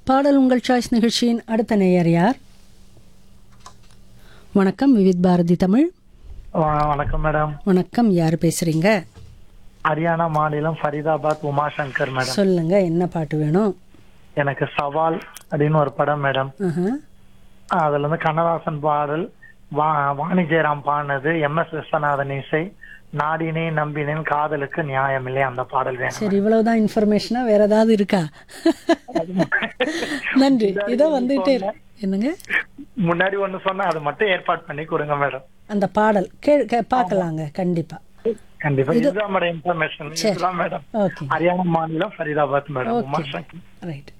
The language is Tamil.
பாடல் உங்கள் சாய்ஸ் நிகழ்ச்சியின் அடுத்த நேயர் யார்? வணக்கம், விவித் பாரதி தமிழ். வணக்கம் மேடம். வணக்கம், யார் பேசுறீங்க? ஹரியானா மாநிலம் ஃபரிதாபாத் உமாசங்கர் மேடம். சொல்லுங்க, என்ன பாட்டு வேணும்? எனக்கு சவால் அப்படின்னு ஒரு படம் மேடம். ஆஹா. அதுல இருந்து கண்ணதாசன் பாடல், வாணி ஜெயராம் பாடினது, MS விஸ்வநாதன் இசை, நாடினே நம்பினேன் காதலுக்கு நியாயமில்லை, அந்த பாடல் வேணும். சரி, இவ்வளவுதான் இன்ஃபர்மேஷனா? வேற ஏதாவது இருக்கா? நன்றி. இதோ வந்துட்டே என்னங்க முன்னாடி ஒண்ணு சொன்னா அது மட்டும் ஏற்பாடு பண்ணி கொடுங்க மேடம். அந்த பாடல் பார்க்கலாங்க. கண்டிப்பா கண்டிப்பா. இதுதான் மேடம் இன்ஃபர்மேஷன். இதுதான் மேடம். ஓகே, ஹரியானா மாநிலம் Faridabad madam. Okay, Umashankar. Right.